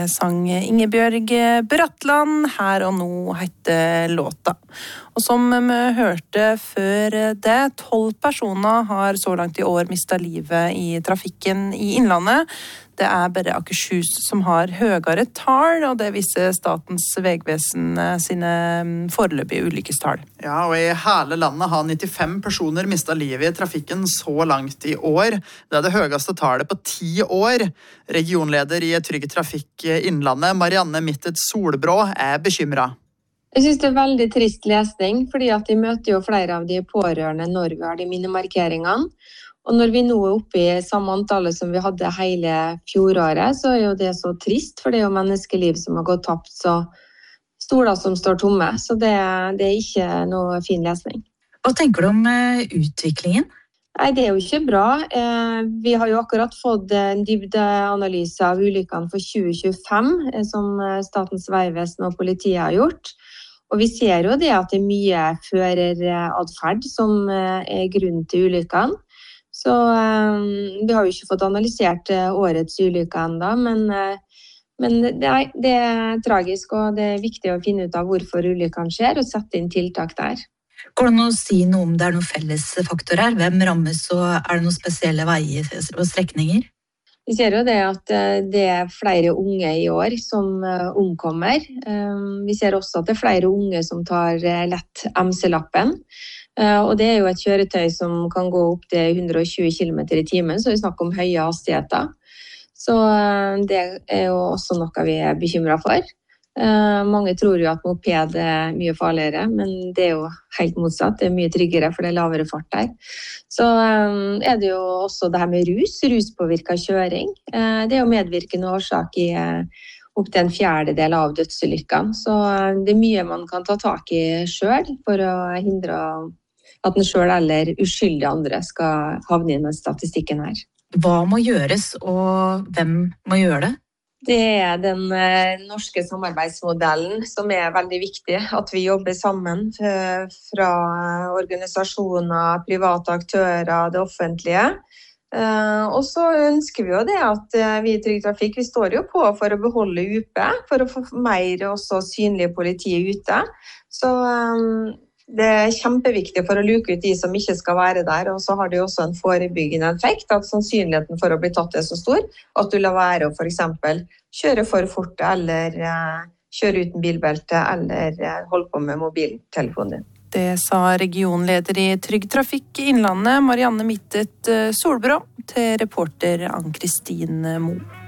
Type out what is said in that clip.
Det sang Ingebjørg Bratland, Her og nå heter låta. Og som vi hørte før det, 12 personer har så langt i år mistet livet i trafikken i Innlandet. Det bare Akershus som har høyere tall, og det viser Statens vegvesen sine foreløpige ulykkestall. Ja, og i hele landet har 95 personer mistet livet i trafikken så langt i år. Det det høyeste tallet på 10 år. Regionleder i Trygg Trafikk Innlandet, Marianne Mittet Solbrå, bekymret. Jeg synes det veldig trist lesning, fordi at vi møter jo flere av de pårørende når vi har de minnemarkeringene. Og når vi nå oppe i samme antallet som vi hadde hele fjoråret, så jo det så trist, for det jo menneskeliv som har gått tapt, så stoler som står tomme. Så det ikke noe fin lesning. Hva tenker du om utviklingen? Nei, det jo ikke bra. Vi har jo akkurat fått en dybdeanalyse av ulykkene for 2025, som Statens vegvesen og politiet har gjort. Og vi ser jo det at det mye føreradferd som grunn til ulykkene. Så vi har jo ikke fått analysert årets ulykker enda, men det tragisk, og det viktig å finne ut av hvorfor ulykkene skjer, og sette inn tiltak der. Går det an å si noe om det noen felles faktorer her? Hvem rammes, og det noen spesielle veier og strekninger? Vi ser jo det at det flere unge i år som omkommer. Vi ser også at det flere unge som tar lett MC-lappen. Og det jo et kjøretøy som kan gå opp til 120 km i timen, så vi snakker om høye hastigheter. Så det jo også noe vi bekymret for. Mange tror jo at moped mye farligere, men det jo helt motsatt. Det mye tryggere, for det lavere fart der. Så det jo også det her med ruspåvirket kjøring. Det jo medvirkende årsak i opp til en fjerdedel av dødsulykkene. Så det mye man kan ta tak i selv for å hindre at den selv eller uskyldige andre skal havne i den statistikken her. Hva må gjøres, og hvem må gjøre det? Det den norske samarbeidsmodellen som veldig viktig, at vi jobber sammen fra organisasjoner, private aktører, det offentlige. Og så ønsker vi jo det at vi i Trygg Trafikk, vi står jo på for å beholde UP, for å få mer også synlige politi ute. Så det kjempeviktig for å luke ut de som ikke skal være der, og så har det jo også en forebyggende effekt, at sannsynligheten for å bli tatt så stor, at du lar være å for eksempel kjøre for fort, eller kjøre uten bilbelte, eller holde på med mobiltelefonen din. Det sa regionleder i Trygg Trafikk Innlandet, Marianne Mittet Solbrå, til reporter Ann-Kristin Moe.